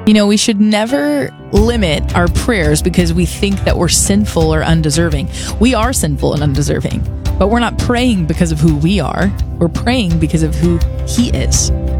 You know, we should never limit our prayers because we think that we're sinful or undeserving. We are sinful and undeserving, but we're not praying because of who we are. We're praying because of who He is.